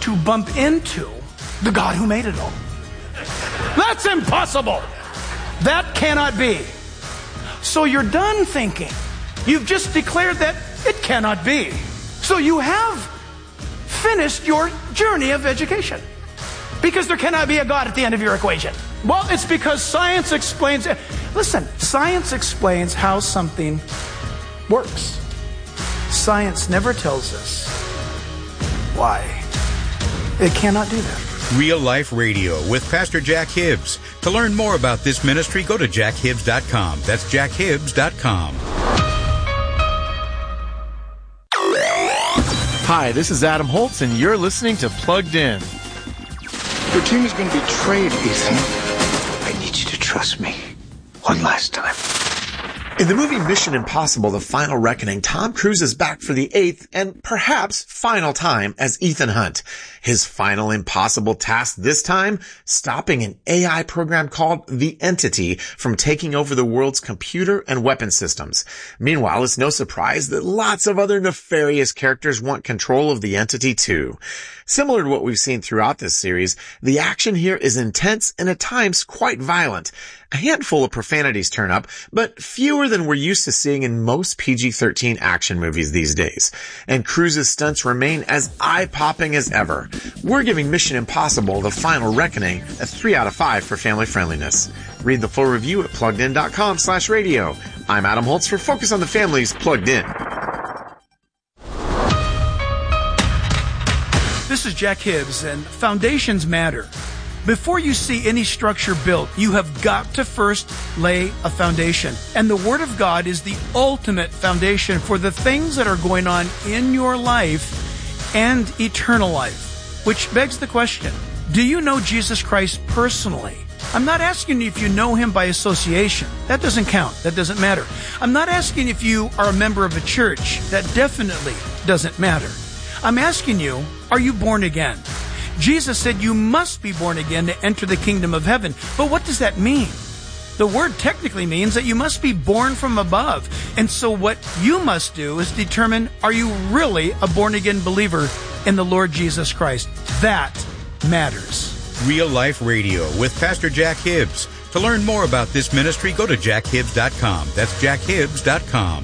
to bump into the God who made it all. That's impossible. That cannot be. So you're done thinking. You've just declared that it cannot be. So you have finished your journey of education. Because there cannot be a God at the end of your equation. Well, it's because science explains... Listen, science explains how something works. Science never tells us why. It cannot do that. Real Life Radio with Pastor Jack Hibbs. To learn more about this ministry, go to jackhibbs.com. That's jackhibbs.com. Hi, this is Adam Holtz, and you're listening to Plugged In. Your team has been betrayed, Ethan. I need you to trust me one last time. In the movie Mission Impossible: The Final Reckoning, Tom Cruise is back for the 8th and perhaps final time as Ethan Hunt. His final impossible task this time, stopping an AI program called The Entity from taking over the world's computer and weapon systems. Meanwhile, it's no surprise that lots of other nefarious characters want control of the Entity too. Similar to what we've seen throughout this series, the action here is intense and at times quite violent. A handful of profanities turn up, but fewer than we're used to seeing in most PG-13 action movies these days. And Cruise's stunts remain as eye-popping as ever. We're giving Mission Impossible: The Final Reckoning a 3 out of 5 for family friendliness. Read the full review at pluggedin.com/radio. I'm Adam Holtz for Focus on the Family's Plugged In. This is Jack Hibbs, and foundations matter. Before you see any structure built, you have got to first lay a foundation. And the Word of God is the ultimate foundation for the things that are going on in your life and eternal life. Which begs the question, do you know Jesus Christ personally? I'm not asking if you know Him by association. That doesn't count. That doesn't matter. I'm not asking if you are a member of a church. That definitely doesn't matter. I'm asking you, are you born again? Jesus said you must be born again to enter the kingdom of heaven. But what does that mean? The word technically means that you must be born from above. And so what you must do is determine, are you really a born-again believer in the Lord Jesus Christ? That matters. Real Life Radio with Pastor Jack Hibbs. To learn more about this ministry, go to jackhibbs.com. That's jackhibbs.com.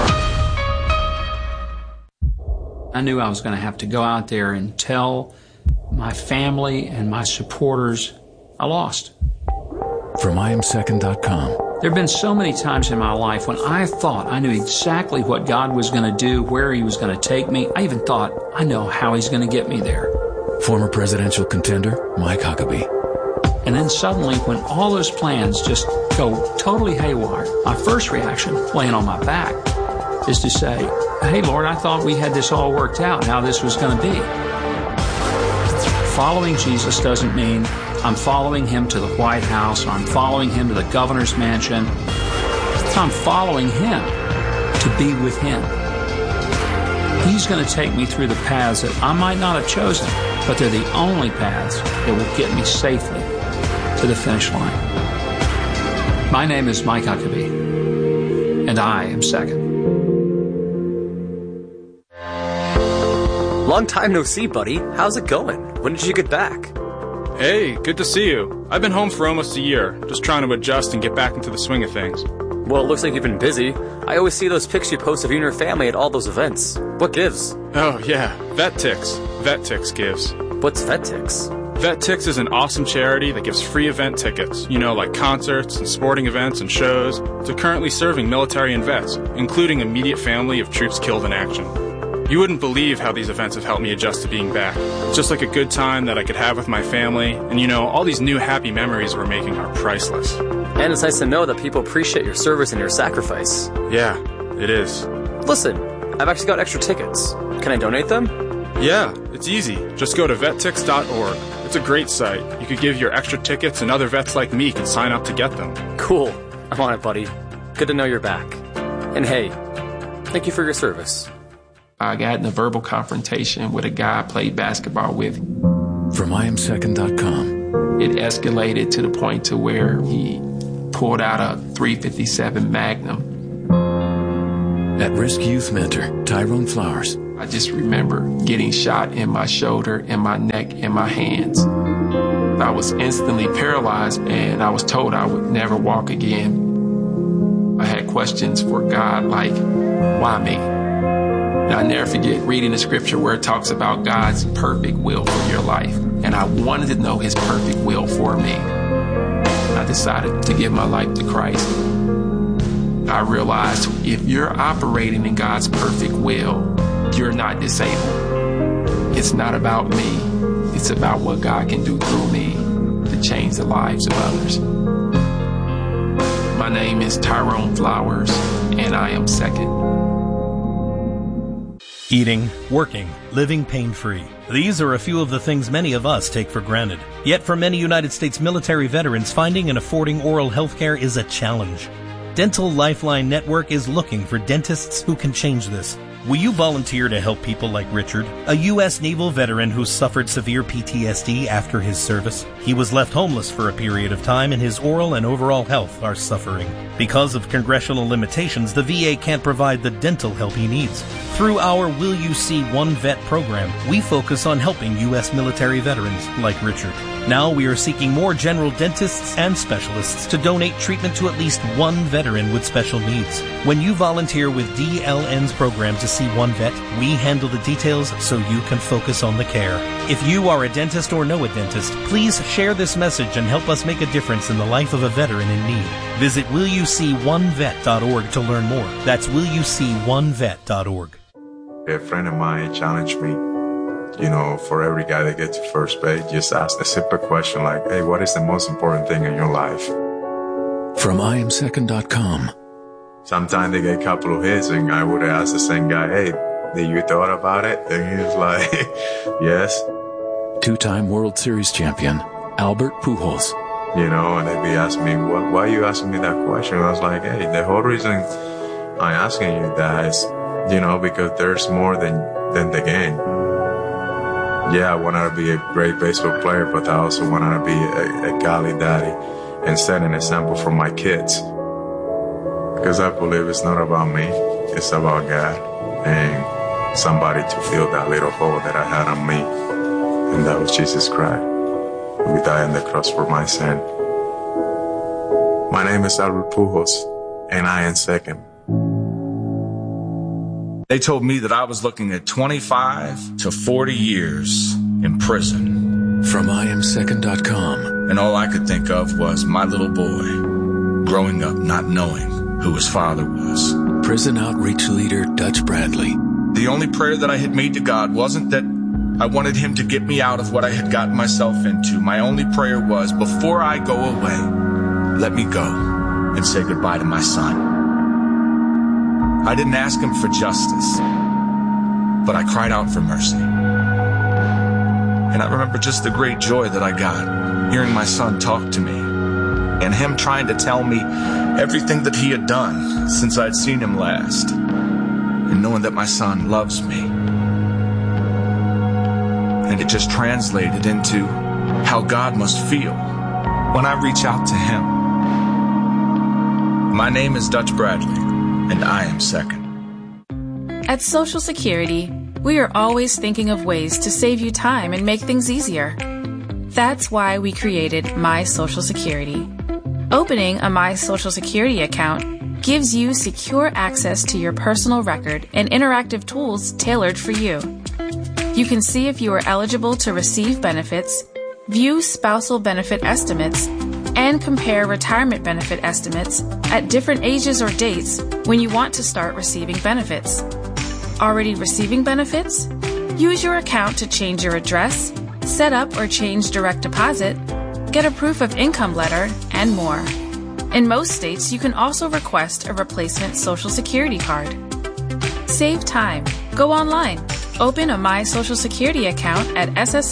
I knew I was going to have to go out there and tell my family and my supporters I lost. From IamSecond.com. There have been so many times in my life when I thought I knew exactly what God was going to do, where He was going to take me. I even thought, I know how He's going to get me there. Former presidential contender Mike Huckabee. And then suddenly, when all those plans just go totally haywire, my first reaction, laying on my back, is to say, hey, Lord, I thought we had this all worked out, how this was going to be. Following Jesus doesn't mean I'm following Him to the White House, or I'm following Him to the governor's mansion. I'm following Him to be with Him. He's going to take me through the paths that I might not have chosen, but they're the only paths that will get me safely to the finish line. My name is Mike Huckabee, and I am second. Long time no see, buddy. How's it going? When did you get back? Hey, good to see you. I've been home for almost a year, just trying to adjust and get back into the swing of things. Well, it looks like you've been busy. I always see those pics you post of you and your family at all those events. What gives? Oh, yeah, VetTix. VetTix gives. What's VetTix? VetTix is an awesome charity that gives free event tickets, like concerts and sporting events and shows, to currently serving military and vets, including immediate family of troops killed in action. You wouldn't believe how these events have helped me adjust to being back. Just like a good time that I could have with my family, and all these new happy memories we're making are priceless. And it's nice to know that people appreciate your service and your sacrifice. Yeah, it is. Listen, I've actually got extra tickets. Can I donate them? Yeah, it's easy. Just go to vettix.org. It's a great site. You could give your extra tickets and other vets like me can sign up to get them. Cool. I'm on it, buddy. Good to know you're back. And hey, thank you for your service. I got in a verbal confrontation with a guy I played basketball with. From IamSecond.com. It escalated to the point to where he pulled out a .357 Magnum. At-risk youth mentor Tyrone Flowers. I just remember getting shot in my shoulder, in my neck, and my hands. I was instantly paralyzed, and I was told I would never walk again. I had questions for God like, why me? And I never forget reading the scripture where it talks about God's perfect will for your life. And I wanted to know his perfect will for me. I decided to give my life to Christ. I realized if you're operating in God's perfect will, you're not disabled. It's not about me. It's about what God can do through me to change the lives of others. My name is Tyrone Flowers, and I am second. Eating, working, living pain-free. These are a few of the things many of us take for granted. Yet for many United States military veterans, finding and affording oral health care is a challenge. Dental Lifeline Network is looking for dentists who can change this. Will you volunteer to help people like Richard, a U.S. naval veteran who suffered severe PTSD after his service? He was left homeless for a period of time, and his oral and overall health are suffering. Because of congressional limitations, the VA can't provide the dental help he needs. Through our Will You See One Vet program, we focus on helping U.S. military veterans like Richard. Now we are seeking more general dentists and specialists to donate treatment to at least one veteran with special needs. When you volunteer with DLN's program to see one vet, we handle the details so you can focus on the care. If you are a dentist or know a dentist, please share this message and help us make a difference in the life of a veteran in need. Visit willyouseeonevet.org to learn more. That's willyouseeonevet.org. A friend of mine challenged me, for every guy that gets to first base, just ask a simple question like, hey, what is the most important thing in your life? From IamSecond.com. Sometimes they get a couple of hits, and I would ask the same guy, hey, did you thought about it? And he was like, yes. Two-time World Series champion, Albert Pujols. And they'd be asking me, why are you asking me that question? And I was like, hey, the whole reason I'm asking you that is, because there's more than the game. Yeah, I wanted to be a great baseball player, but I also wanted to be a godly daddy and set an example for my kids. Because I believe it's not about me, it's about God and somebody to fill that little hole that I had on me. And that was Jesus Christ, who died on the cross for my sin. My name is Albert Pujols, and I am second. They told me that I was looking at 25 to 40 years in prison. From IamSecond.com. And all I could think of was my little boy growing up not knowing who his father was. Prison outreach leader Dutch Bradley. The only prayer that I had made to God wasn't that I wanted him to get me out of what I had gotten myself into. My only prayer was, before I go away, let me go and say goodbye to my son. I didn't ask him for justice, but I cried out for mercy. And I remember just the great joy that I got hearing my son talk to me and him trying to tell me everything that he had done since I'd seen him last, and knowing that my son loves me. And it just translated into how God must feel when I reach out to him. My name is Dutch Bradley, and I am second. At Social Security, we are always thinking of ways to save you time and make things easier. That's why we created My Social Security. Opening a My Social Security account gives you secure access to your personal record and interactive tools tailored for you. You can see if you are eligible to receive benefits, view spousal benefit estimates, and compare retirement benefit estimates at different ages or dates when you want to start receiving benefits. Already receiving benefits? Use your account to change your address, set up or change direct deposit, get a proof of income letter, and more. In most states, you can also request a replacement Social Security card. Save time. Go online. Open a My Social Security account at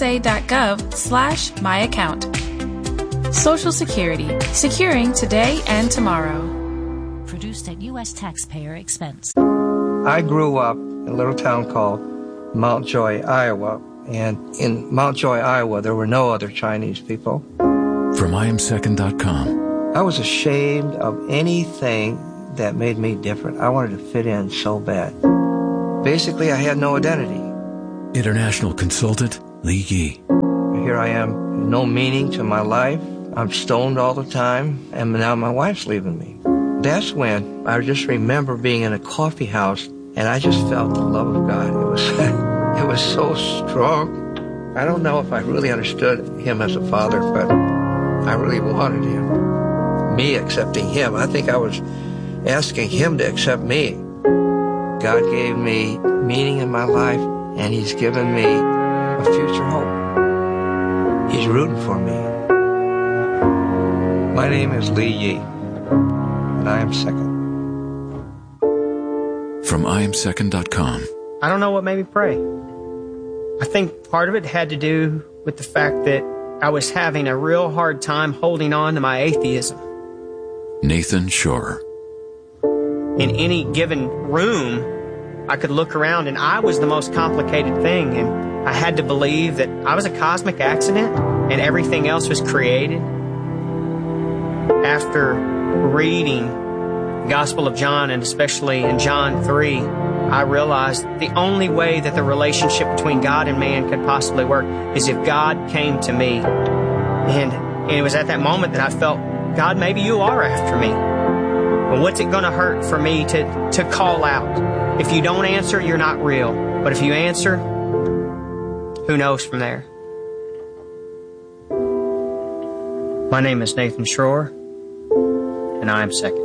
ssa.gov/myaccount. Social Security. Securing today and tomorrow. Produced at U.S. taxpayer expense. I grew up in a little town called Mount Joy, Iowa. And in Mount Joy, Iowa, there were no other Chinese people. From IamSecond.com. I was ashamed of anything that made me different. I wanted to fit in so bad. Basically, I had no identity. International consultant Lee Yee. Here I am, no meaning to my life. I'm stoned all the time, and now my wife's leaving me. That's when I just remember being in a coffee house, and I just felt the love of God. It was so strong. I don't know if I really understood him as a father, but I really wanted him. Me accepting him. I think I was asking him to accept me. God gave me meaning in my life, and he's given me a future hope. He's rooting for me. My name is Lee Yee, and I am second. From IamSecond.com. I don't know what made me pray. I think part of it had to do with the fact that I was having a real hard time holding on to my atheism. Nathan Shore. In any given room, I could look around and I was the most complicated thing, and I had to believe that I was a cosmic accident and everything else was created. After reading the Gospel of John, and especially in John 3, I realized the only way that the relationship between God and man could possibly work is if God came to me. And it was at that moment that I felt, God, maybe you are after me. Well, what's it going to hurt for me to call out? If you don't answer, you're not real. But if you answer, who knows from there? My name is Nathan Shore, and I am second.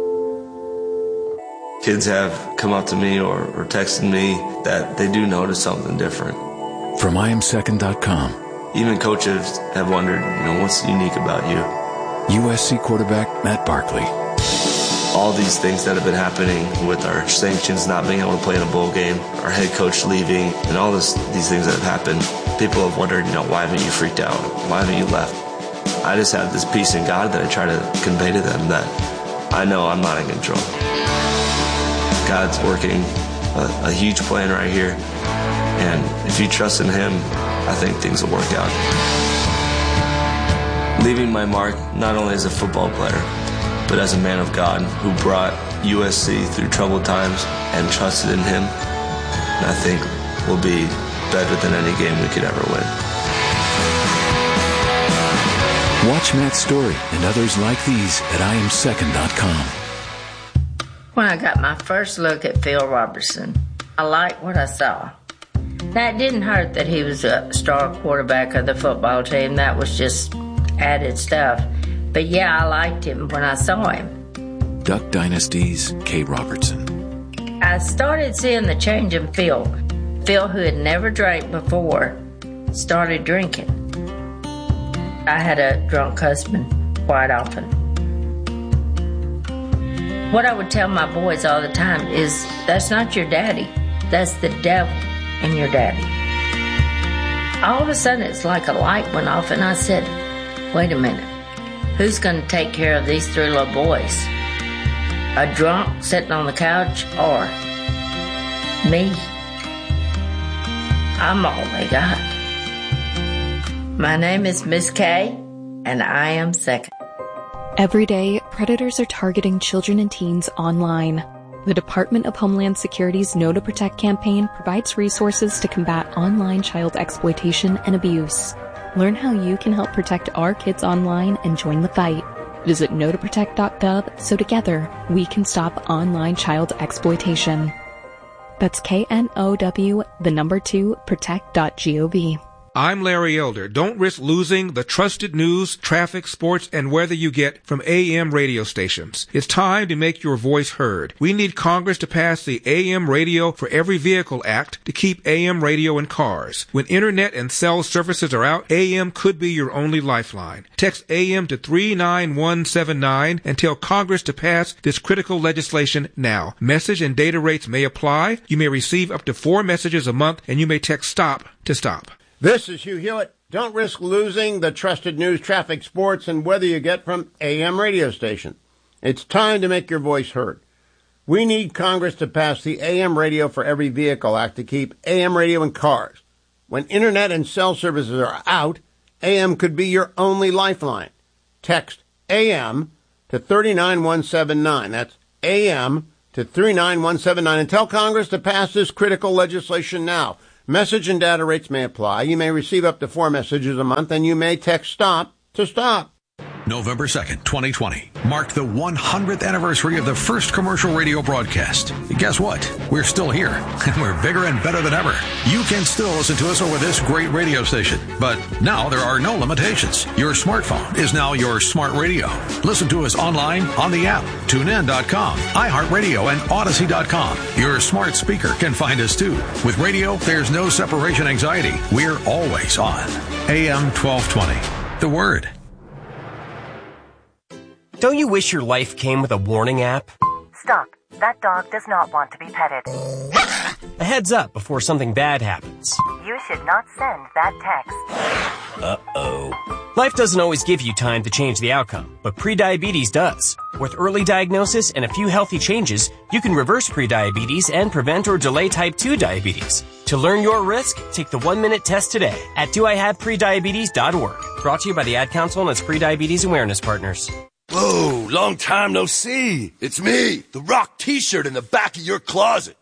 Kids have come up to me or texted me that they do notice something different. From IamSecond.com. Even coaches have wondered, what's unique about you? USC quarterback Matt Barkley. All these things that have been happening with our sanctions not being able to play in a bowl game, our head coach leaving, and all these things that have happened, people have wondered, why haven't you freaked out? Why haven't you left? I just have this peace in God that I try to convey to them that I know I'm not in control. God's working a huge plan right here, and if you trust in him, I think things will work out. Leaving my mark not only as a football player, but as a man of God who brought USC through troubled times and trusted in him, and I think will be better than any game we could ever win. Watch Matt's story and others like these at IamSecond.com. When I got my first look at Phil Robertson, I liked what I saw. That didn't hurt that he was a star quarterback of the football team. That was just added stuff. But yeah, I liked him when I saw him. Duck Dynasty's Kay Robertson. I started seeing the change in Phil. Phil, who had never drank before, started drinking. I had a drunk husband quite often. What I would tell my boys all the time is, that's not your daddy. That's the devil in your daddy. All of a sudden, it's like a light went off, and I said, wait a minute. Who's going to take care of these three little boys? A drunk sitting on the couch or me? I'm all they got. My name is Miss Kay, and I am second. Every day, predators are targeting children and teens online. The Department of Homeland Security's Know to Protect campaign provides resources to combat online child exploitation and abuse. Learn how you can help protect our kids online and join the fight. Visit knowtoprotect.gov so together we can stop online child exploitation. That's KNOW, protect.gov. I'm Larry Elder. Don't risk losing the trusted news, traffic, sports, and weather you get from AM radio stations. It's time to make your voice heard. We need Congress to pass the AM Radio for Every Vehicle Act to keep AM radio in cars. When internet and cell services are out, AM could be your only lifeline. Text AM to 39179 and tell Congress to pass this critical legislation now. Message and data rates may apply. You may receive up to 4 messages a month, and you may text STOP to stop. This is Hugh Hewitt. Don't risk losing the trusted news, traffic, sports, and weather you get from AM radio station. It's time to make your voice heard. We need Congress to pass the AM Radio for Every Vehicle Act to keep AM radio in cars. When internet and cell services are out, AM could be your only lifeline. Text AM to 39179. That's AM to 39179 and tell Congress to pass this critical legislation now. Message and data rates may apply. You may receive up to 4 messages a month, and you may text STOP to STOP. November 2nd, 2020, marked the 100th anniversary of the first commercial radio broadcast. Guess what? We're still here, and we're bigger and better than ever. You can still listen to us over this great radio station, but now there are no limitations. Your smartphone is now your smart radio. Listen to us online, on the app, TuneIn.com, iHeartRadio, and Odyssey.com. Your smart speaker can find us too. With radio, there's no separation anxiety. We're always on. AM 1220. The Word. Don't you wish your life came with a warning app? Stop. That dog does not want to be petted. A heads up before something bad happens. You should not send that text. Uh-oh. Life doesn't always give you time to change the outcome, but prediabetes does. With early diagnosis and a few healthy changes, you can reverse prediabetes and prevent or delay type 2 diabetes. To learn your risk, take the 1-minute test today at doihaveprediabetes.org. Brought to you by the Ad Council and its prediabetes awareness partners. Whoa, long time no see. It's me, the Rock t-shirt in the back of your closet.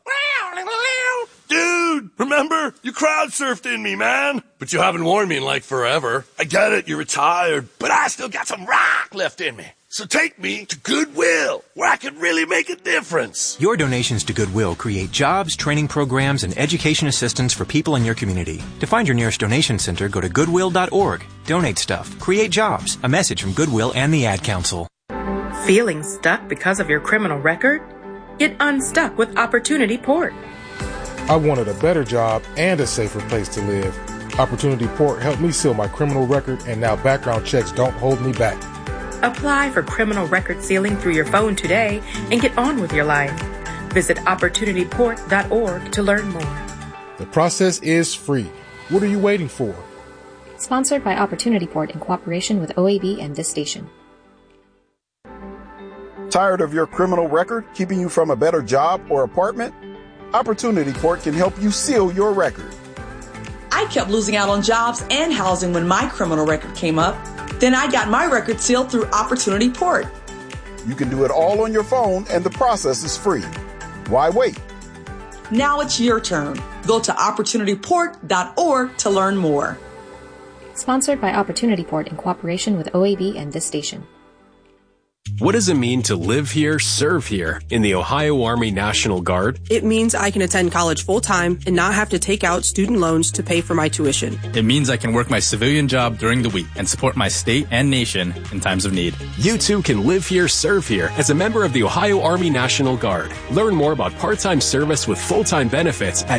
Dude, remember? You crowd surfed in me, man. But you haven't worn me in like forever. I get it, you're retired, but I still got some rock left in me. So take me to Goodwill, where I can really make a difference. Your donations to Goodwill create jobs, training programs, and education assistance for people in your community. To find your nearest donation center, go to Goodwill.org. Donate stuff. Create jobs. A message from Goodwill and the Ad Council. Feeling stuck because of your criminal record? Get unstuck with Opportunity Port. I wanted a better job and a safer place to live. Opportunity Port helped me seal my criminal record, and now background checks don't hold me back. Apply for criminal record sealing through your phone today and get on with your life. Visit OpportunityPort.org to learn more. The process is free. What are you waiting for? Sponsored by Opportunity Port in cooperation with OAB and this station. Tired of your criminal record keeping you from a better job or apartment? Opportunity Port can help you seal your record. I kept losing out on jobs and housing when my criminal record came up. Then I got my record sealed through Opportunity Port. You can do it all on your phone, and the process is free. Why wait? Now it's your turn. Go to OpportunityPort.org to learn more. Sponsored by Opportunity Port in cooperation with OAB and this station. What does it mean to live here, serve here in the Ohio Army National Guard? It means I can attend college full-time and not have to take out student loans to pay for my tuition. It means I can work my civilian job during the week and support my state and nation in times of need. You too can live here, serve here as a member of the Ohio Army National Guard. Learn more about part-time service with full-time benefits at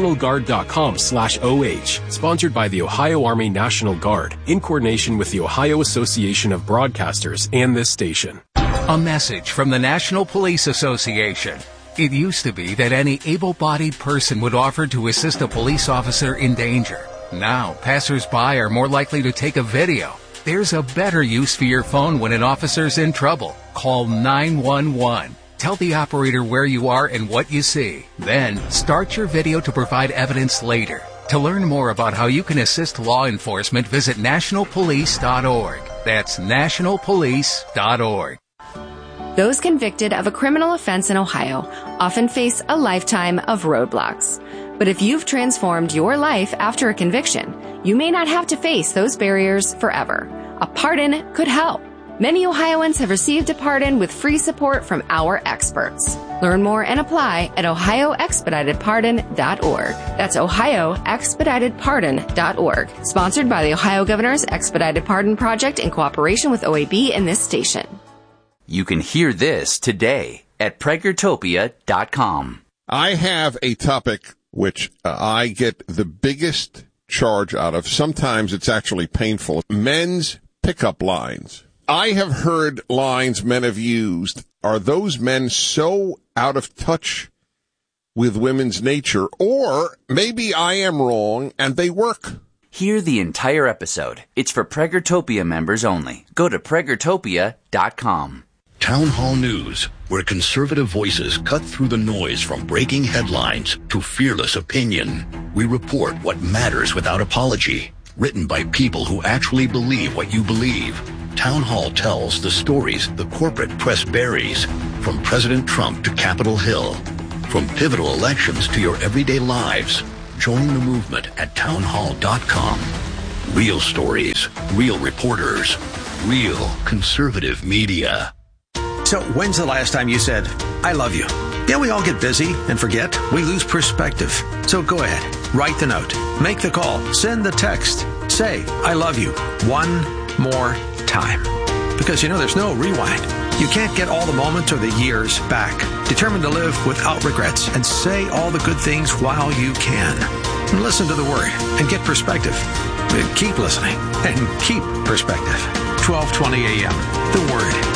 nationalguard.com/OH. Sponsored by the Ohio Army National Guard in coordination with the Ohio Association of Broadcasters and this station. A message from the National Police Association. It used to be that any able-bodied person would offer to assist a police officer in danger. Now, passers-by are more likely to take a video. There's a better use for your phone when an officer's in trouble. Call 911. Tell the operator where you are and what you see. Then, start your video to provide evidence later. To learn more about how you can assist law enforcement, visit nationalpolice.org. That's nationalpolice.org. Those convicted of a criminal offense in Ohio often face a lifetime of roadblocks. But if you've transformed your life after a conviction, you may not have to face those barriers forever. A pardon could help. Many Ohioans have received a pardon with free support from our experts. Learn more and apply at ohioexpeditedpardon.org. That's ohioexpeditedpardon.org. Sponsored by the Ohio Governor's Expedited Pardon Project in cooperation with OAB and this station. You can hear this today at PragerTopia.com. I have a topic which I get the biggest charge out of. Sometimes it's actually painful. Men's pickup lines. I have heard lines men have used. Are those men so out of touch with women's nature? Or maybe I am wrong and they work. Hear the entire episode. It's for Pragertopia members only. Go to PragerTopia.com. Town Hall News, where conservative voices cut through the noise from breaking headlines to fearless opinion. We report what matters without apology. Written by people who actually believe what you believe. Town Hall tells the stories the corporate press buries, from President Trump to Capitol Hill, from pivotal elections to your everyday lives. Join the movement at townhall.com. Real stories, real reporters, real conservative media. So when's the last time you said, I love you? Yeah, we all get busy and forget. We lose perspective. So go ahead, write the note, make the call, send the text. Say, I love you one more time. Because there's no rewind. You can't get all the moments or the years back. Determined to live without regrets and say all the good things while you can. And listen to the Word and get perspective. Keep listening and keep perspective. 12:20 a.m. The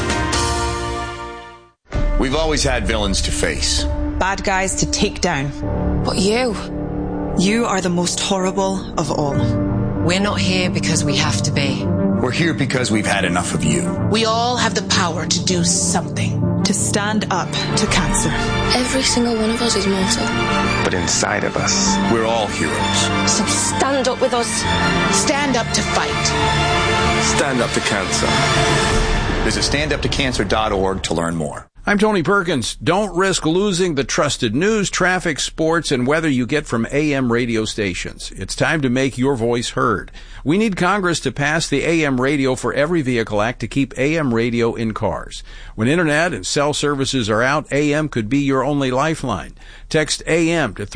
Word. We've always had villains to face. Bad guys to take down. But you? You are the most horrible of all. We're not here because we have to be. We're here because we've had enough of you. We all have the power to do something. To stand up to cancer. Every single one of us is mortal. But inside of us, we're all heroes. So stand up with us. Stand up to fight. Stand up to cancer. Visit standuptocancer.org to learn more. I'm Tony Perkins. Don't risk losing the trusted news, traffic, sports, and weather you get from AM radio stations. It's time to make your voice heard. We need Congress to pass the AM Radio for Every Vehicle Act to keep AM radio in cars. When internet and cell services are out, AM could be your only lifeline. Text AM to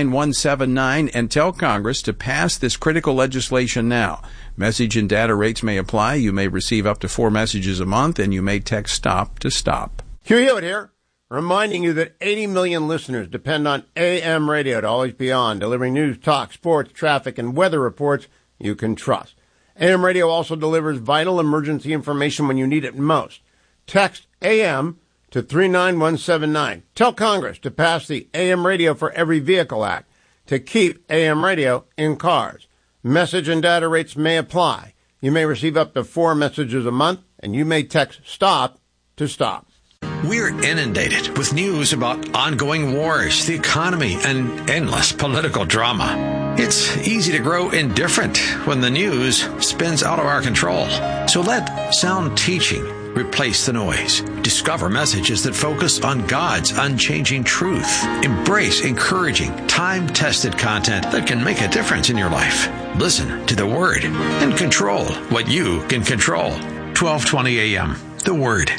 39179 and tell Congress to pass this critical legislation now. Message and data rates may apply. You may receive up to 4 messages a month, and you may text STOP to STOP. Hugh Hewitt here, reminding you that 80 million listeners depend on AM radio to always be on, delivering news, talk, sports, traffic, and weather reports you can trust. AM radio also delivers vital emergency information when you need it most. Text AM to 39179. Tell Congress to pass the AM Radio for Every Vehicle Act to keep AM radio in cars. Message and data rates may apply. You may receive up to 4 messages a month, and you may text STOP to STOP. We're inundated with news about ongoing wars, the economy, and endless political drama. It's easy to grow indifferent when the news spins out of our control. So let sound teaching replace the noise. Discover messages that focus on God's unchanging truth. Embrace encouraging, time-tested content that can make a difference in your life. Listen to the Word and control what you can control. 12:20 a.m. The Word.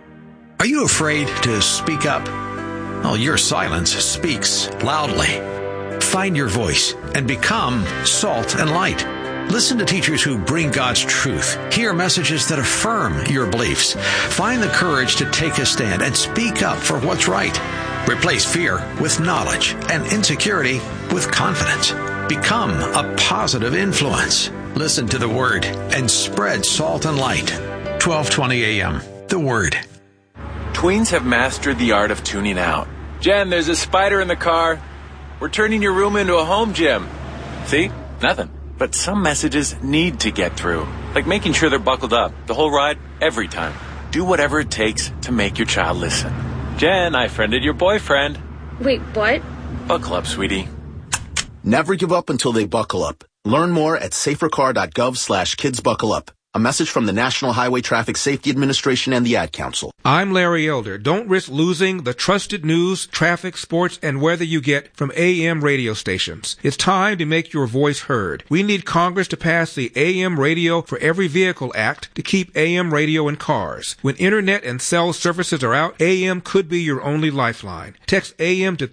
Are you afraid to speak up? Well, your silence speaks loudly. Find your voice and become salt and light. Listen to teachers who bring God's truth. Hear messages that affirm your beliefs. Find the courage to take a stand and speak up for what's right. Replace fear with knowledge and insecurity with confidence. Become a positive influence. Listen to the Word and spread salt and light. 12:20 a.m. The Word. Tweens have mastered the art of tuning out. Jen, there's a spider in the car. We're turning your room into a home gym. See? Nothing. But some messages need to get through. Like making sure they're buckled up the whole ride, every time. Do whatever it takes to make your child listen. Jen, I friended your boyfriend. Wait, what? Buckle up, sweetie. Never give up until they buckle up. Learn more at safercar.gov/kidsbuckleup. A message from the National Highway Traffic Safety Administration and the Ad Council. I'm Larry Elder. Don't risk losing the trusted news, traffic, sports, and weather you get from AM radio stations. It's time to make your voice heard. We need Congress to pass the AM Radio for Every Vehicle Act to keep AM radio in cars. When internet and cell services are out, AM could be your only lifeline. Text AM to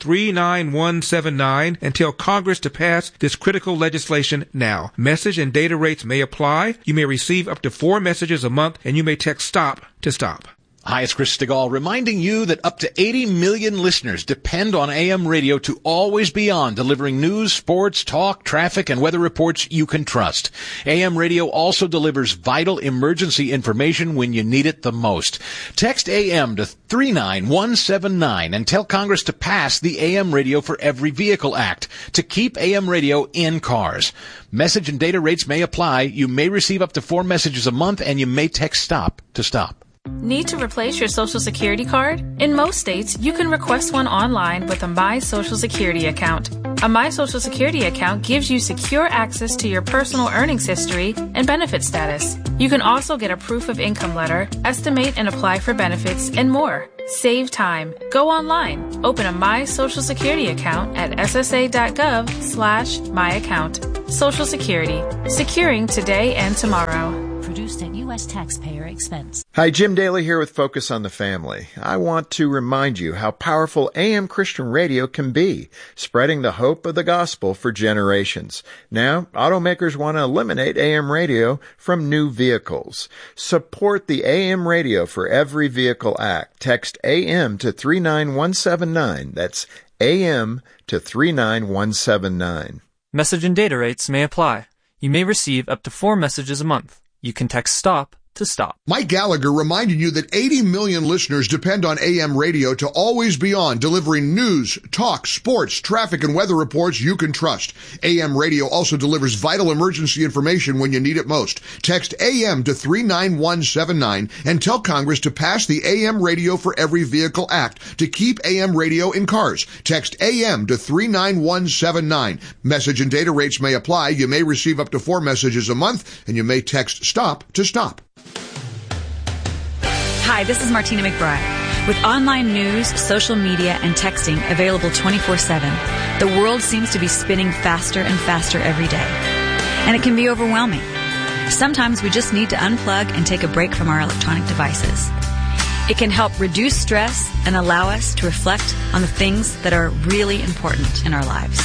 39179 and tell Congress to pass this critical legislation now. Message and data rates may apply. You may receive up to 4 messages a month, and you may text STOP to STOP. Hi, it's Chris Stegall reminding you that up to 80 million listeners depend on AM radio to always be on, delivering news, sports, talk, traffic, and weather reports you can trust. AM radio also delivers vital emergency information when you need it the most. Text AM to 39179 and tell Congress to pass the AM Radio for Every Vehicle Act to keep AM radio in cars. Message and data rates may apply. You may receive up to 4 messages a month, and you may text STOP to STOP. Need to replace your Social Security card? In most states, you can request one online with a My Social Security account. A My Social Security account gives you secure access to your personal earnings history and benefit status. You can also get a proof of income letter, estimate and apply for benefits, and more. Save time. Go online. Open a My Social Security account at ssa.gov/myaccount. Social Security. Securing today and tomorrow. Produced at U.S. taxpayer expense. Hi, Jim Daly here with Focus on the Family. I want to remind you how powerful AM Christian radio can be, spreading the hope of the gospel for generations. Now, automakers want to eliminate AM radio from new vehicles. Support the AM Radio for Every Vehicle Act. Text AM to 39179. That's AM to 39179. Message and data rates may apply. You may receive up to 4 messages a month. You can text STOP to stop. Mike Gallagher reminding you that 80 million listeners depend on AM radio to always be on, delivering news, talk, sports, traffic, and weather reports you can trust. AM radio also delivers vital emergency information when you need it most. Text AM to 39179 and tell Congress to pass the AM Radio for Every Vehicle Act to keep AM radio in cars. Text AM to 39179. Message and data rates may apply. You may receive up to 4 messages a month, and you may text STOP to stop. Hi, this is Martina McBride. With online news, social media, and texting available 24/7, the world seems to be spinning faster and faster every day. And it can be overwhelming. Sometimes we just need to unplug and take a break from our electronic devices. It can help reduce stress and allow us to reflect on the things that are really important in our lives.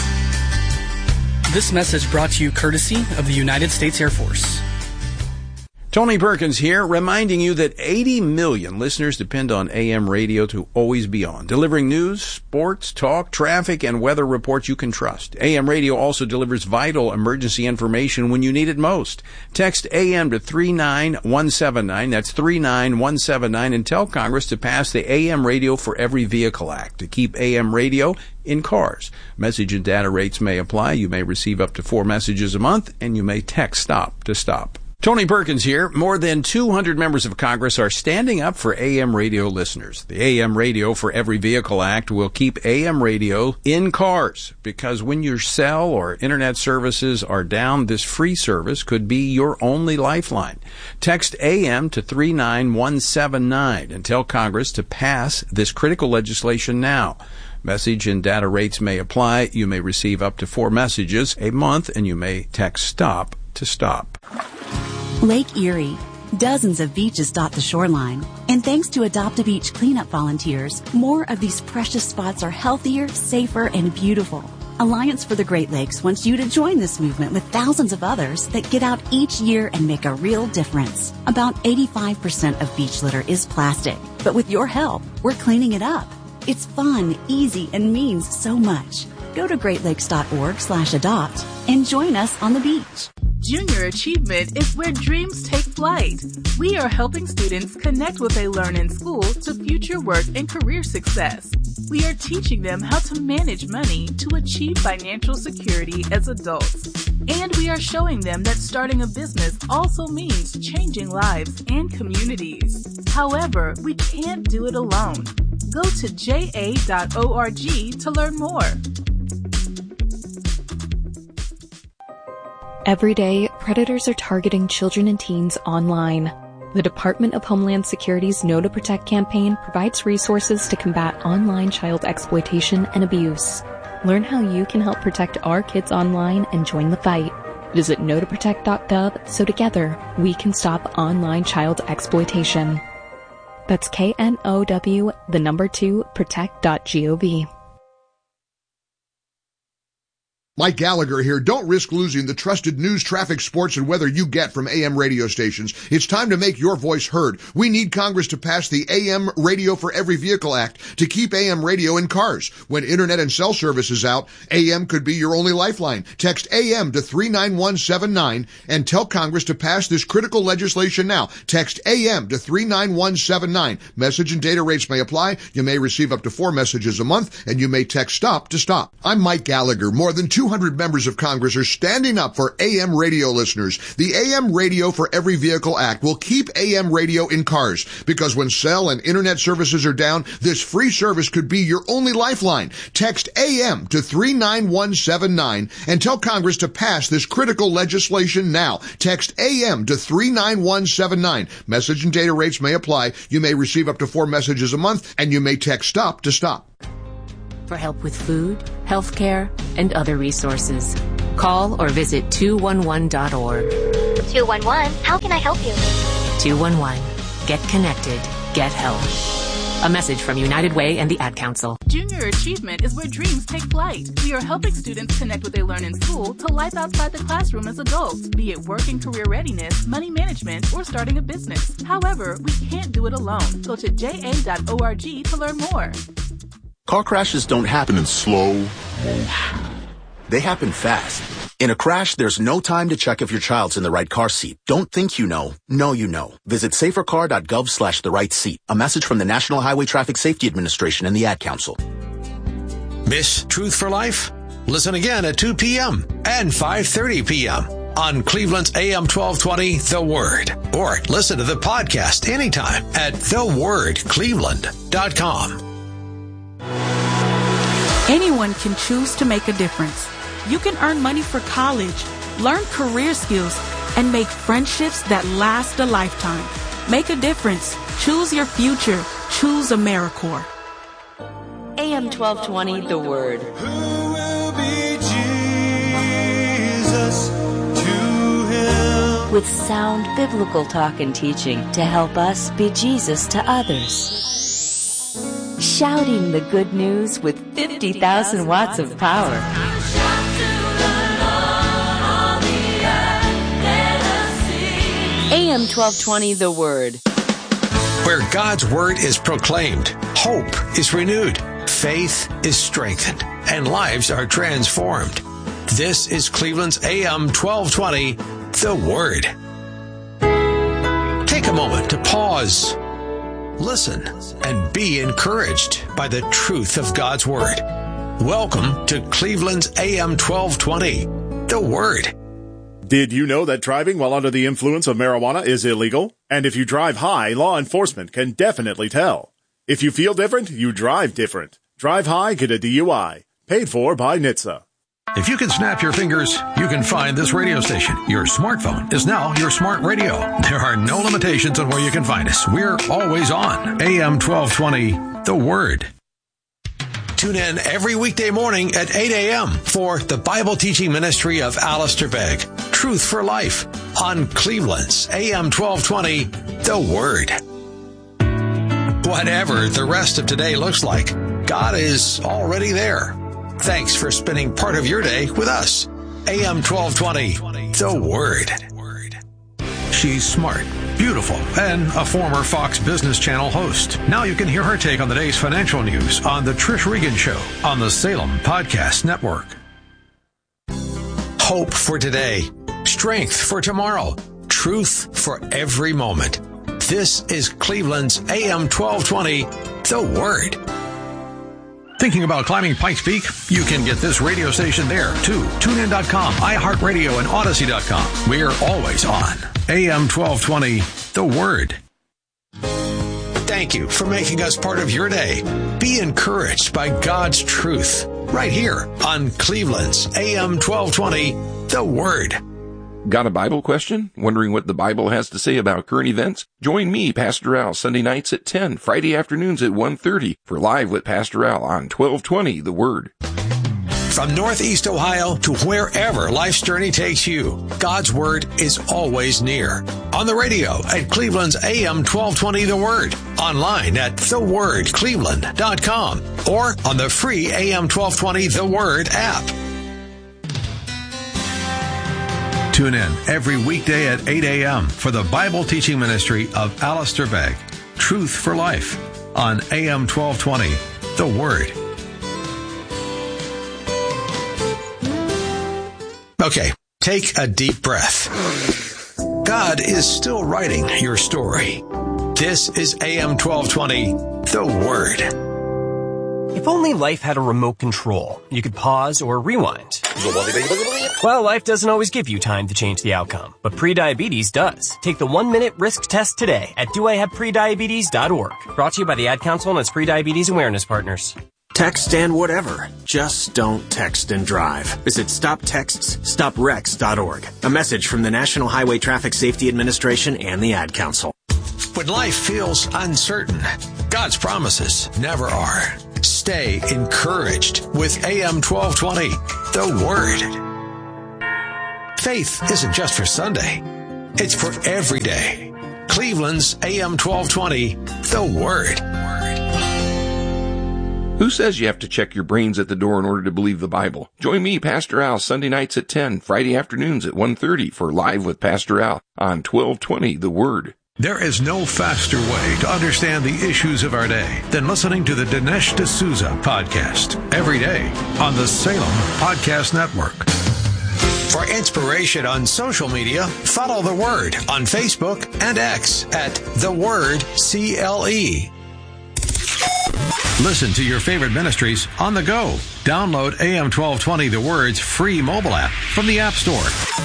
This message brought to you courtesy of the United States Air Force. Tony Perkins here, reminding you that 80 million listeners depend on AM radio to always be on, delivering news, sports, talk, traffic, and weather reports you can trust. AM radio also delivers vital emergency information when you need it most. Text AM to 39179, that's 39179, and tell Congress to pass the AM Radio for Every Vehicle Act to keep AM radio in cars. Message and data rates may apply. You may receive up to 4 messages a month, and you may text STOP to stop. Tony Perkins here. More than 200 members of Congress are standing up for AM radio listeners. The AM Radio for Every Vehicle Act will keep AM radio in cars because when your cell or internet services are down, this free service could be your only lifeline. Text AM to 39179 and tell Congress to pass this critical legislation now. Message and data rates may apply. You may receive up to 4 messages a month, and you may text STOP to stop. Lake Erie. Dozens of beaches dot the shoreline. And thanks to Adopt-A-Beach cleanup volunteers, more of these precious spots are healthier, safer, and beautiful. Alliance for the Great Lakes wants you to join this movement with thousands of others that get out each year and make a real difference. About 85% of beach litter is plastic, but with your help, we're cleaning it up. It's fun, easy, and means so much. Go to greatlakes.org/adopt and join us on the beach. Junior Achievement is where dreams take flight. We are helping students connect what they learn in school to future work and career success. We are teaching them how to manage money to achieve financial security as adults. And we are showing them that starting a business also means changing lives and communities. However, we can't do it alone. Go to ja.org to learn more. Every day, predators are targeting children and teens online. The Department of Homeland Security's Know to Protect campaign provides resources to combat online child exploitation and abuse. Learn how you can help protect our kids online and join the fight. Visit knowtoprotect.gov so together we can stop online child exploitation. That's KNOW, the number 2, protect.gov. Mike Gallagher here. Don't risk losing the trusted news, traffic, sports, and weather you get from AM radio stations. It's time to make your voice heard. We need Congress to pass the AM Radio for Every Vehicle Act to keep AM radio in cars. When internet and cell service is out, AM could be your only lifeline. Text AM to 39179 and tell Congress to pass this critical legislation now. Text AM to 39179. Message and data rates may apply. You may receive up to 4 messages a month, and you may text STOP to stop. I'm Mike Gallagher. More than 200 200 members of Congress are standing up for AM radio listeners. The AM Radio for Every Vehicle Act will keep AM radio in cars, because when cell and internet services are down, this free service could be your only lifeline. Text AM to 39179 and tell Congress to pass this critical legislation now. Text AM to 39179. Message and data rates may apply. You may receive up to 4 messages a month, and you may text STOP to stop. For help with food, healthcare, and other resources, call or visit 211.org. 211, how can I help you? 211. Get connected. Get help. A message from United Way and the Ad Council. Junior Achievement is where dreams take flight. We are helping students connect what they learn in school to life outside the classroom as adults, be it work and career readiness, money management, or starting a business. However, we can't do it alone. Go to ja.org to learn more. Car crashes don't happen in slow motion. They happen fast. In a crash, there's no time to check if your child's in the right car seat. Don't think you know. Know you know. Visit safercar.gov/the right seat. A message from the National Highway Traffic Safety Administration and the Ad Council. Miss Truth for Life? Listen again at 2 p.m. and 5:30 p.m. on Cleveland's AM 1220, The Word. Or listen to the podcast anytime at thewordcleveland.com. Anyone can choose to make a difference. You can earn money for college, learn career skills, and make friendships that last a lifetime. Make a difference. Choose your future. Choose AmeriCorps. AM 1220, The Word. Who will be Jesus to him? With sound biblical talk and teaching to help us be Jesus to others. Shouting the good news with 50,000 watts of power. AM 1220, The Word. Where God's Word is proclaimed, hope is renewed, faith is strengthened, and lives are transformed. This is Cleveland's AM 1220, The Word. Take a moment to pause, listen, and be encouraged by the truth of God's Word. Welcome to Cleveland's AM 1220, The Word. Did you know that driving while under the influence of marijuana is illegal? And if you drive high, law enforcement can definitely tell. If you feel different, you drive different. Drive high, get a DUI. Paid for by NHTSA. If you can snap your fingers, you can find this radio station. Your smartphone is now your smart radio. There are no limitations on where you can find us. We're always on. AM 1220, The Word. Tune in every weekday morning at 8 a.m. for the Bible teaching ministry of Alistair Begg, Truth for Life, on Cleveland's AM 1220, The Word. Whatever the rest of today looks like, God is already there. Thanks for spending part of your day with us. AM 1220, The Word. She's smart, beautiful, and a former Fox Business Channel host. Now you can hear her take on the day's financial news on The Trish Regan Show on the Salem Podcast Network. Hope for today, strength for tomorrow, truth for every moment. This is Cleveland's AM 1220, The Word. Thinking about climbing Pikes Peak? You can get this radio station there, too. TuneIn.com, iHeartRadio, and Odyssey.com. We're always on. AM 1220, The Word. Thank you for making us part of your day. Be encouraged by God's truth right here on Cleveland's AM 1220, The Word. Got a Bible question? Wondering what the Bible has to say about current events? Join me, Pastor Al, Sunday nights at 10, Friday afternoons at 1:30 for Live with Pastor Al on 1220 The Word. From Northeast Ohio to wherever life's journey takes you, God's Word is always near. On the radio at Cleveland's AM 1220 The Word, online at thewordcleveland.com, or on the free AM 1220 The Word app. Tune in every weekday at 8 a.m. for the Bible teaching ministry of Alistair Begg, Truth for Life, on AM 1220, The Word. Okay, take a deep breath. God is still writing your story. This is AM 1220, The Word. If only life had a remote control, you could pause or rewind. Well, life doesn't always give you time to change the outcome, but prediabetes does. Take the 1-minute risk test today at doihaveprediabetes.org. Brought to you by the Ad Council and its prediabetes awareness partners. Text and whatever. Just don't text and drive. Visit StopTextsStopWrecks.org. A message from the National Highway Traffic Safety Administration and the Ad Council. When life feels uncertain, God's promises never are. Stay encouraged with AM 1220, The Word. Faith isn't just for Sunday. It's for every day. Cleveland's AM 1220, The Word. Who says you have to check your brains at the door in order to believe the Bible? Join me, Pastor Al, Sunday nights at 10, Friday afternoons at 1:30 for Live with Pastor Al on 1220 The Word. There is no faster way to understand the issues of our day than listening to the Dinesh D'Souza podcast every day on the Salem Podcast Network. For inspiration on social media, follow The Word on Facebook and X at The Word CLE. Listen to your favorite ministries on the go. Download AM 1220 The Word's free mobile app from the App Store.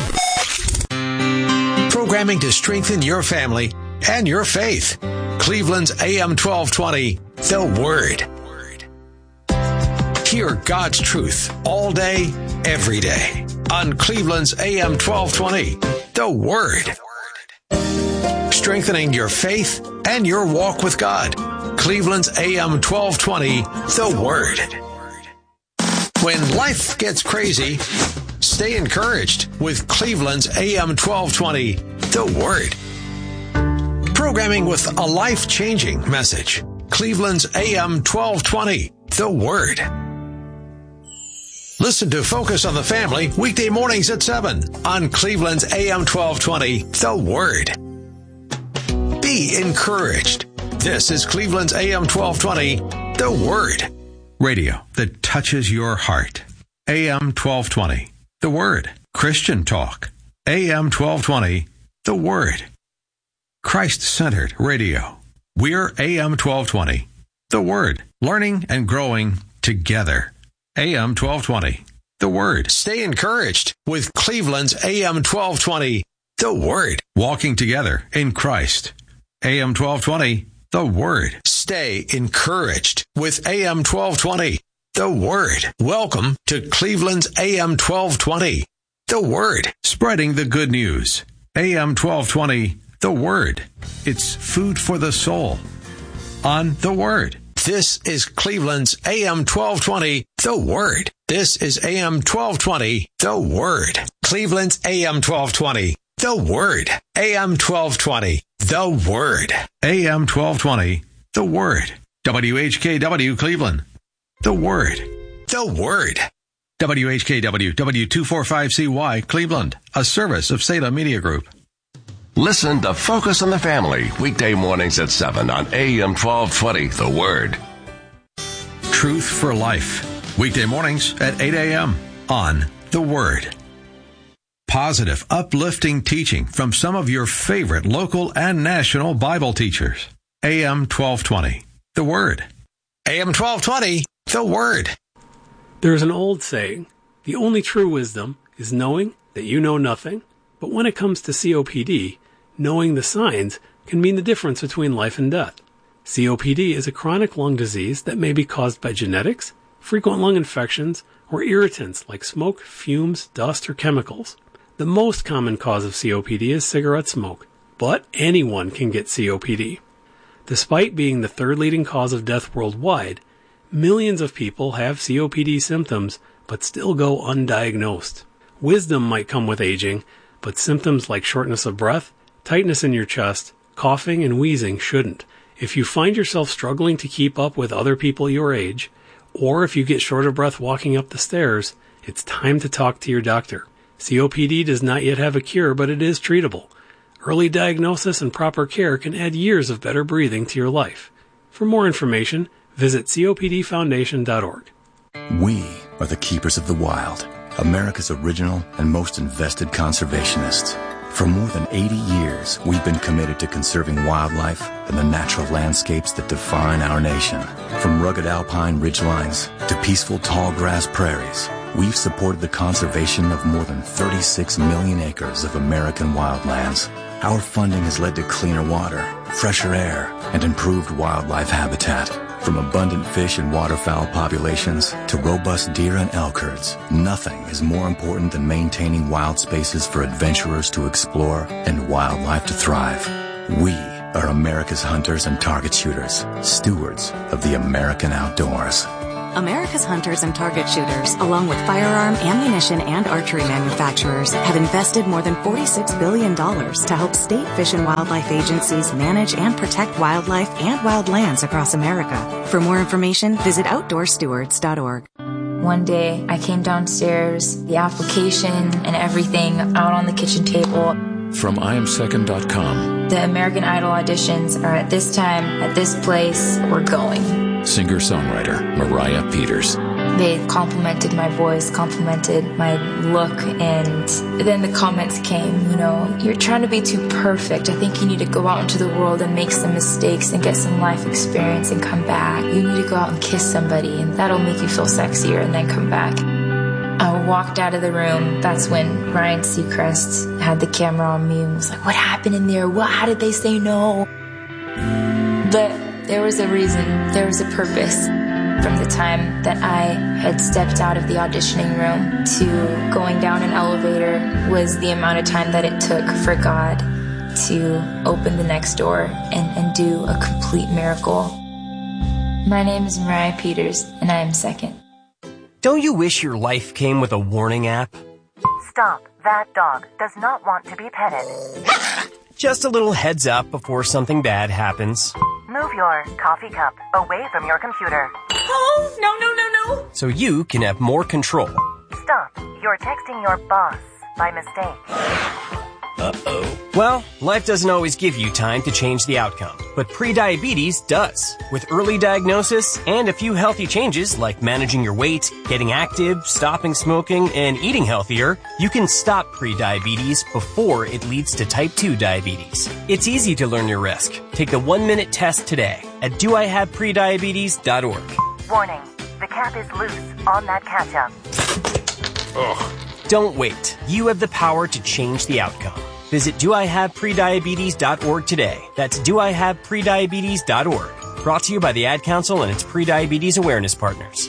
Programming to strengthen your family and your faith. Cleveland's AM 1220, The Word. Hear God's truth all day, every day on Cleveland's AM 1220, The Word. Strengthening your faith and your walk with God. Cleveland's AM 1220, The Word. When life gets crazy, stay encouraged with Cleveland's AM 1220, The Word. Programming with a life-changing message. Cleveland's AM 1220, The Word. Listen to Focus on the Family weekday mornings at 7 on Cleveland's AM 1220, The Word. Be encouraged. This is Cleveland's AM 1220, The Word. Radio that touches your heart. AM 1220, The Word. Christian talk. AM 1220, The Word. Christ-centered radio. We're AM 1220, The Word. Learning and growing together. AM 1220, The Word. Stay encouraged with Cleveland's AM 1220, The Word. Walking together in Christ. AM 1220, The Word. Stay encouraged with AM 1220, The Word. Welcome to Cleveland's AM 1220, The Word. Spreading the good news. AM 1220, The Word. It's food for the soul. On The Word. This is Cleveland's AM 1220, The Word. This is AM 1220, The Word. Cleveland's AM 1220, The Word. AM 1220, The Word. AM 1220, The Word. WHKW Cleveland, The Word. The Word. WHKW W245CY Cleveland, a service of Salem Media Group. Listen to Focus on the Family, weekday mornings at 7 on AM 1220, The Word. Truth for Life, weekday mornings at 8 a.m. on The Word. Positive, uplifting teaching from some of your favorite local and national Bible teachers. AM 1220, The Word. AM 1220, The Word. There is an old saying, the only true wisdom is knowing that you know nothing. But when it comes to COPD, knowing the signs can mean the difference between life and death. COPD is a chronic lung disease that may be caused by genetics, frequent lung infections, or irritants like smoke, fumes, dust, or chemicals. The most common cause of COPD is cigarette smoke, but anyone can get COPD. Despite being the third leading cause of death worldwide, millions of people have COPD symptoms but still go undiagnosed. Wisdom might come with aging, but symptoms like shortness of breath, tightness in your chest, coughing, and wheezing shouldn't. If you find yourself struggling to keep up with other people your age, or if you get short of breath walking up the stairs, it's time to talk to your doctor. COPD does not yet have a cure, but it is treatable. Early diagnosis and proper care can add years of better breathing to your life. For more information, visit copdfoundation.org. We are the keepers of the wild, America's original and most invested conservationists. For more than 80 years, we've been committed to conserving wildlife and the natural landscapes that define our nation. From rugged alpine ridgelines to peaceful tall grass prairies, we've supported the conservation of more than 36 million acres of American wildlands. Our funding has led to cleaner water, fresher air, and improved wildlife habitat. From abundant fish and waterfowl populations to robust deer and elk herds, nothing is more important than maintaining wild spaces for adventurers to explore and wildlife to thrive. We are America's hunters and target shooters, stewards of the American outdoors. America's hunters and target shooters, along with firearm, ammunition, and archery manufacturers, have invested more than $46 billion to help state fish and wildlife agencies manage and protect wildlife and wildlands across America. For more information, visit OutdoorStewards.org. One day, I came downstairs, the application and everything out on the kitchen table. From IamSecond.com. The American Idol auditions are at this time, at this place, we're going. Singer-songwriter Mariah Peters. They complimented my voice, complimented my look, and then the comments came, you're trying to be too perfect. I think you need to go out into the world and make some mistakes and get some life experience and come back. You need to go out and kiss somebody, and that'll make you feel sexier, and then come back. I walked out of the room. That's when Ryan Seacrest had the camera on me and was like, what happened in there? How did they say no? But there was a reason, there was a purpose. From the time that I had stepped out of the auditioning room to going down an elevator was the amount of time that it took for God to open the next door and do a complete miracle. My name is Mariah Peters, and I am second. Don't you wish your life came with a warning app? Stop. That dog does not want to be petted. Just a little heads up before something bad happens. Move your coffee cup away from your computer. Oh, no. So you can have more control. Stop. You're texting your boss by mistake. Uh-oh. Well, life doesn't always give you time to change the outcome, but prediabetes does. With early diagnosis and a few healthy changes like managing your weight, getting active, stopping smoking, and eating healthier, you can stop prediabetes before it leads to type 2 diabetes. It's easy to learn your risk. Take the 1-minute test today at doihaveprediabetes.org. Warning, the cap is loose on that ketchup. Ugh. Don't wait. You have the power to change the outcome. Visit doihaveprediabetes.org today. That's doihaveprediabetes.org. Brought to you by the Ad Council and its prediabetes awareness partners.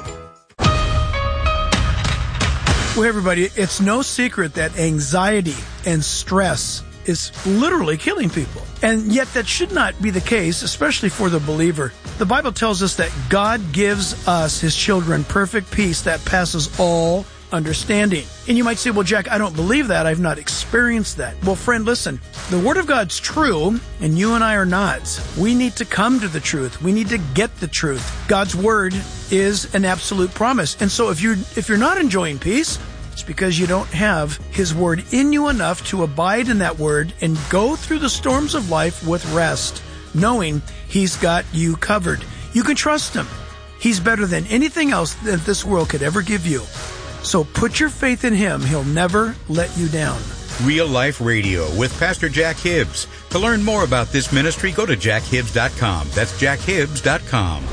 Well, everybody, it's no secret that anxiety and stress is literally killing people. And yet that should not be the case, especially for the believer. The Bible tells us that God gives us, his children, perfect peace that passes all understanding. And you might say, well, Jack, I don't believe that. I've not experienced that. Well, friend, listen, the Word of God's true, and you and I are not. We need to come to the truth. We need to get the truth. God's Word is an absolute promise. And so if you're not enjoying peace, it's because you don't have his Word in you enough to abide in that Word and go through the storms of life with rest, knowing he's got you covered. You can trust him. He's better than anything else that this world could ever give you. So put your faith in him. He'll never let you down. Real Life Radio with Pastor Jack Hibbs. To learn more about this ministry, go to jackhibbs.com. That's jackhibbs.com.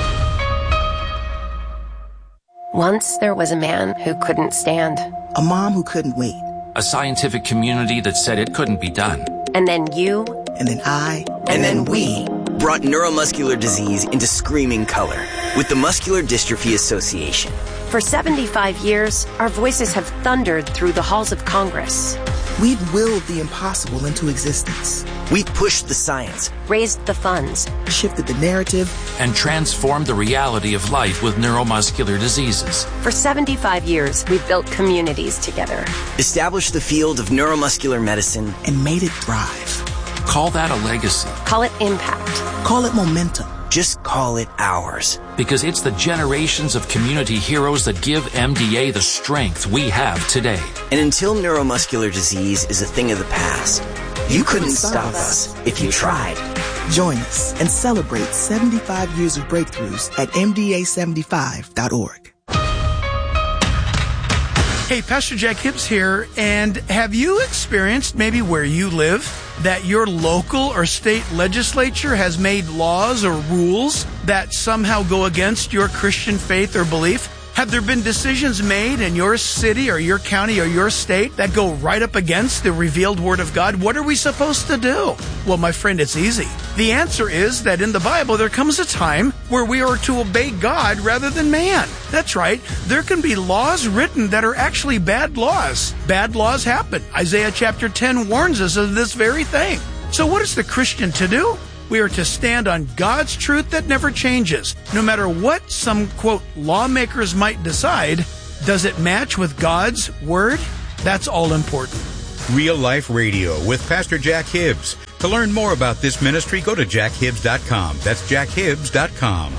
Once there was a man who couldn't stand. A mom who couldn't wait. A scientific community that said it couldn't be done. And then you. And then I. And then we. Brought neuromuscular disease into screaming color with the Muscular Dystrophy Association. For 75 years, our voices have thundered through the halls of Congress. We've willed the impossible into existence. We've pushed the science, raised the funds, shifted the narrative, and transformed the reality of life with neuromuscular diseases. For 75 years, we've built communities together. Established the field of neuromuscular medicine, and made it thrive. Call that a legacy. Call it impact. Call it momentum. Just call it ours. Because it's the generations of community heroes that give MDA the strength we have today. And until neuromuscular disease is a thing of the past, you couldn't stop us if you tried. Join us and celebrate 75 years of breakthroughs at MDA75.org. Hey, Pastor Jack Hibbs here, and have you experienced maybe where you live that your local or state legislature has made laws or rules that somehow go against your Christian faith or belief? Have there been decisions made in your city or your county or your state that go right up against the revealed Word of God? What are we supposed to do? Well, my friend, it's easy. The answer is that in the Bible, there comes a time where we are to obey God rather than man. That's right. There can be laws written that are actually bad laws. Bad laws happen. Isaiah chapter 10 warns us of this very thing. So what is the Christian to do? We are to stand on God's truth that never changes. No matter what some, quote, lawmakers might decide, does it match with God's Word? That's all important. Real Life Radio with Pastor Jack Hibbs. To learn more about this ministry, go to jackhibbs.com. That's jackhibbs.com.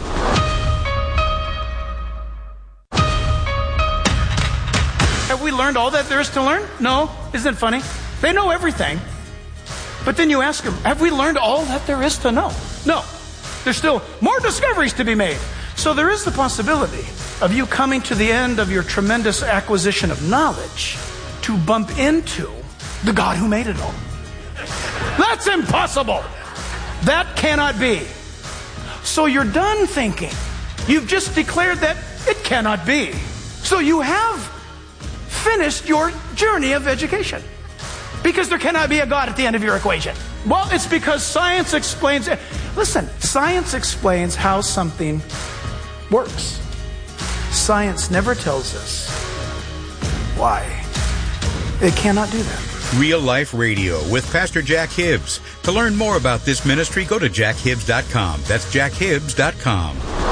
Have we learned all that there is to learn? No. Isn't it funny? They know everything. But then you ask them, have we learned all that there is to know? No. There's still more discoveries to be made. So there is the possibility of you coming to the end of your tremendous acquisition of knowledge to bump into the God who made it all. That's impossible. That cannot be. So you're done thinking. You've just declared that it cannot be. So you have finished your journey of education. Because there cannot be a God at the end of your equation. Well, it's because science explains... Listen, science explains how something works. Science never tells us why. It cannot do that. Real Life Radio with Pastor Jack Hibbs. To learn more about this ministry, go to jackhibbs.com. That's jackhibbs.com.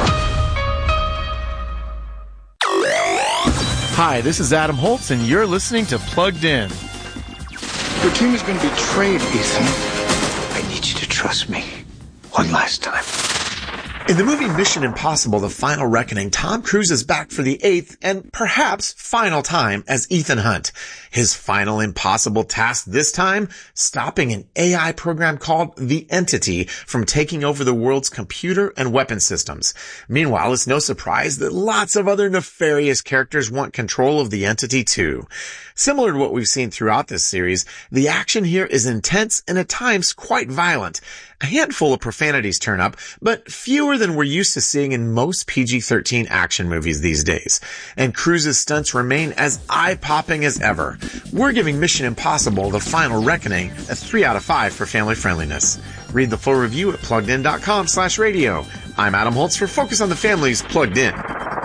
Hi, this is Adam Holtz, and you're listening to Plugged In. Your team has been betrayed, Ethan. I need you to trust me one last time. In the movie Mission Impossible: The Final Reckoning, Tom Cruise is back for the 8th and perhaps final time as Ethan Hunt. His final impossible task this time, stopping an AI program called The Entity from taking over the world's computer and weapon systems. Meanwhile, it's no surprise that lots of other nefarious characters want control of the Entity too. Similar to what we've seen throughout this series, the action here is intense and at times quite violent. A handful of profanities turn up, but fewer than we're used to seeing in most PG-13 action movies these days. And Cruise's stunts remain as eye-popping as ever. We're giving Mission Impossible: The Final Reckoning a 3 out of 5 for family friendliness. Read the full review at pluggedin.com/radio. I'm Adam Holtz for Focus on the Family's Plugged In.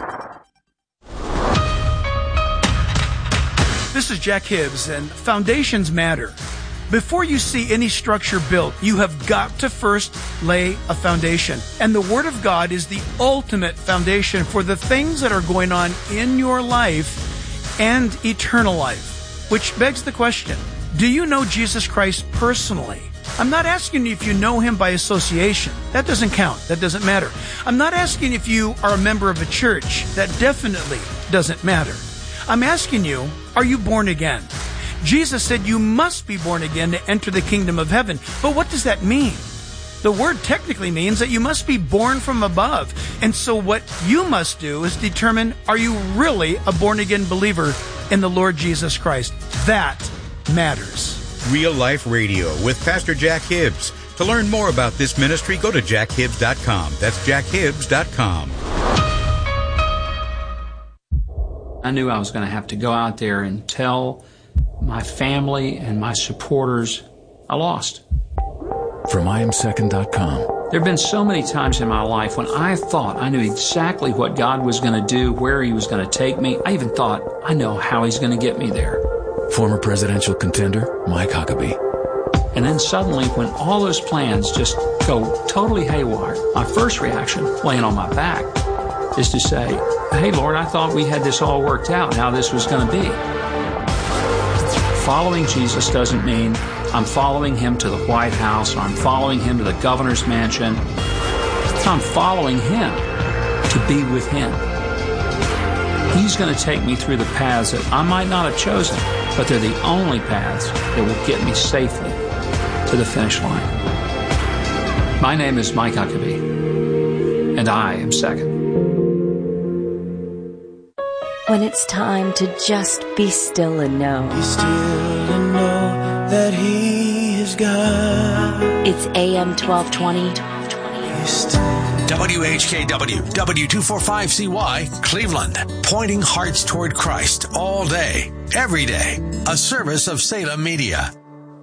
This is Jack Hibbs, and foundations matter. Before you see any structure built, you have got to first lay a foundation. And the Word of God is the ultimate foundation for the things that are going on in your life and eternal life. Which begs the question, do you know Jesus Christ personally? I'm not asking if you know Him by association. That doesn't count. That doesn't matter. I'm not asking if you are a member of a church. That definitely doesn't matter. I'm asking you, are you born again? Jesus said you must be born again to enter the kingdom of heaven. But what does that mean? The word technically means that you must be born from above. And so what you must do is determine, are you really a born-again believer in the Lord Jesus Christ? That matters. Real Life Radio with Pastor Jack Hibbs. To learn more about this ministry, go to jackhibbs.com. That's jackhibbs.com. I knew I was going to have to go out there and tell my family and my supporters I lost. From IamSecond.com. There have been so many times in my life when I thought I knew exactly what God was going to do, where He was going to take me. I even thought, I know how He's going to get me there. Former presidential contender Mike Huckabee. And then suddenly, when all those plans just go totally haywire, my first reaction, laying on my back, is to say, hey, Lord, I thought we had this all worked out, how this was going to be. Following Jesus doesn't mean I'm following Him to the White House, or I'm following Him to the governor's mansion. I'm following Him to be with Him. He's going to take me through the paths that I might not have chosen, but they're the only paths that will get me safely to the finish line. My name is Mike Huckabee, and I am second. when it's time to just be still and know. Be still and know that He is God. It's AM 1220. WHKW, W245CY, Cleveland. Pointing hearts toward Christ all day, every day. A service of Salem Media.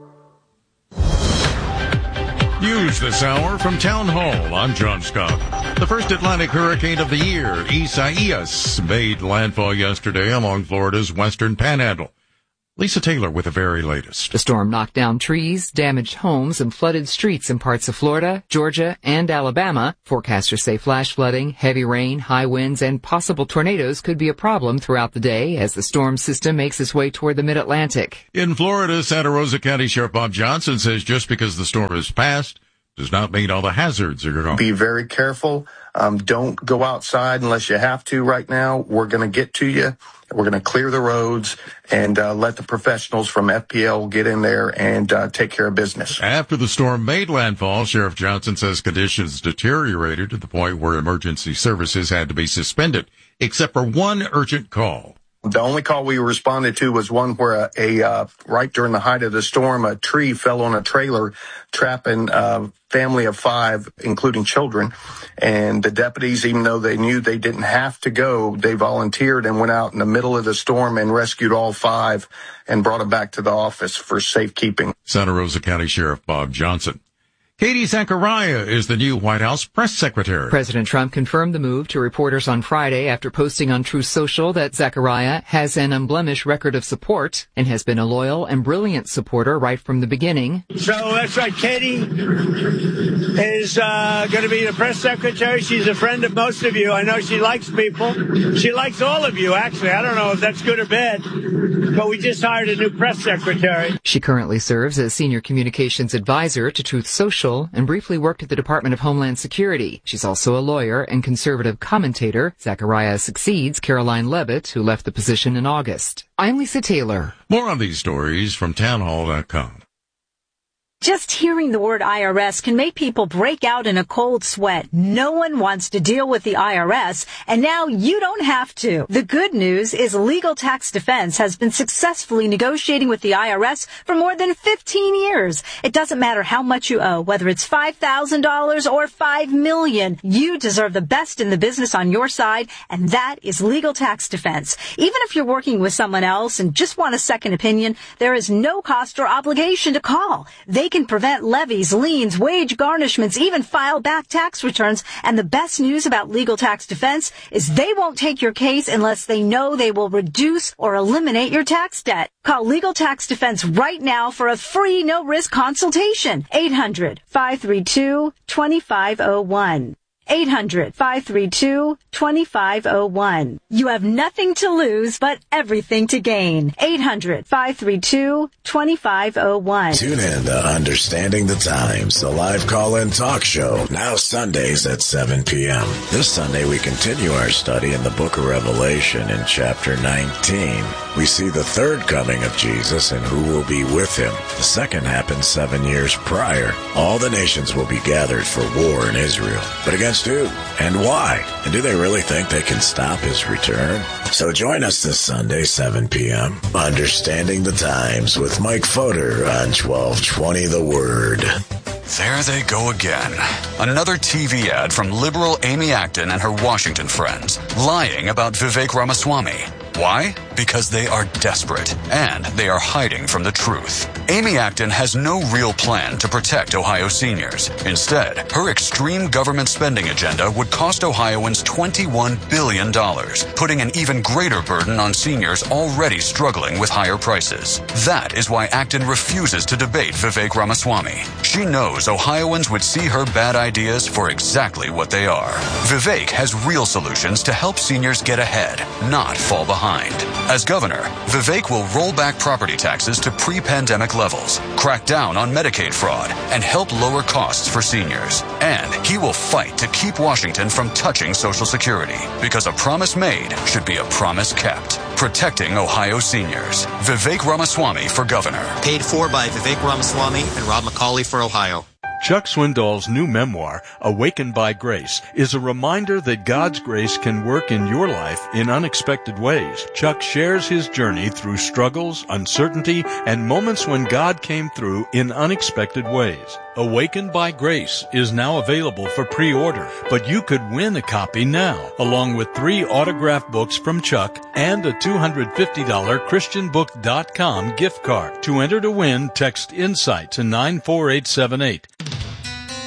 News this hour from Town Hall. I'm John Scott. The first Atlantic hurricane of the year, Isaias, made landfall yesterday along Florida's western panhandle. Lisa Taylor with the very latest. The storm knocked down trees, damaged homes, and flooded streets in parts of Florida, Georgia, and Alabama. Forecasters say flash flooding, heavy rain, high winds, and possible tornadoes could be a problem throughout the day as the storm system makes its way toward the mid-Atlantic. In Florida, Santa Rosa County Sheriff Bob Johnson says just because the storm has passed does not mean all the hazards are gone. Be very careful. Don't go outside unless you have to right now. We're going to get to you. We're going to clear the roads and let the professionals from FPL get in there and take care of business. After the storm made landfall, Sheriff Johnson says conditions deteriorated to the point where emergency services had to be suspended, except for one urgent call. The only call we responded to was one where right during the height of the storm, a tree fell on a trailer, trapping a family of 5, including children. And the deputies, even though they knew they didn't have to go, they volunteered and went out in the middle of the storm and rescued all 5 and brought them back to the office for safekeeping. Santa Rosa County Sheriff Bob Johnson. Katie Zachariah is the new White House press secretary. President Trump confirmed the move to reporters on Friday after posting on Truth Social that Zachariah has an unblemished record of support and has been a loyal and brilliant supporter right from the beginning. So that's right. Katie is going to be the press secretary. She's a friend of most of you. I know she likes people. She likes all of you, actually. I don't know if that's good or bad, but we just hired a new press secretary. She currently serves as senior communications advisor to Truth Social and briefly worked at the Department of Homeland Security. She's also a lawyer and conservative commentator. Zachariah succeeds Caroline Levitt, who left the position in August. I'm Lisa Taylor. More on these stories from townhall.com. Just hearing the word IRS can make people break out in a cold sweat. No one wants to deal with the IRS, and now you don't have to. The good news is Legal Tax Defense has been successfully negotiating with the IRS for more than 15 years. It doesn't matter how much you owe, whether it's $5,000 or $5 million. You deserve the best in the business on your side, and that is Legal Tax Defense. Even if you're working with someone else and just want a second opinion, there is no cost or obligation to call. They can prevent levies, liens, wage garnishments, even file back tax returns. And the best news about Legal Tax Defense is they won't take your case unless they know they will reduce or eliminate your tax debt. Call Legal Tax Defense right now for a free no-risk consultation. 800-532-2501. 800-532-2501. You have nothing to lose, but everything to gain. 800-532-2501. Tune in to Understanding the Times, the live call-in talk show, now Sundays at 7 p.m. This Sunday, we continue our study in the book of Revelation in chapter 19. We see the third coming of Jesus and who will be with him. The second happened 7 years prior. All the nations will be gathered for war in Israel. But against who? And why? And do they really think they can stop his return? So join us this Sunday, 7 p.m. Understanding the Times with Mike Fodor on 1220 The Word. There they go again. Another TV ad from liberal Amy Acton and her Washington friends, lying about Vivek Ramaswamy. Why? Because they are desperate, and they are hiding from the truth. Amy Acton has no real plan to protect Ohio seniors. Instead, her extreme government spending agenda would cost Ohioans $21 billion, putting an even greater burden on seniors already struggling with higher prices. That is why Acton refuses to debate Vivek Ramaswamy. She knows Ohioans would see her bad ideas for exactly what they are. Vivek has real solutions to help seniors get ahead, not fall behind. As governor, Vivek will roll back property taxes to pre-pandemic levels, crack down on Medicaid fraud, and help lower costs for seniors. And he will fight to keep Washington from touching Social Security, because a promise made should be a promise kept. Protecting Ohio seniors. Vivek Ramaswamy for governor. Paid for by Vivek Ramaswamy and Rob McCauley for Ohio. Chuck Swindoll's new memoir, Awakened by Grace, is a reminder that God's grace can work in your life in unexpected ways. Chuck shares his journey through struggles, uncertainty, and moments when God came through in unexpected ways. Awakened by Grace is now available for pre-order, but you could win a copy now, along with 3 autographed books from Chuck and a $250 ChristianBook.com gift card. To enter to win, text INSIGHT to 94878.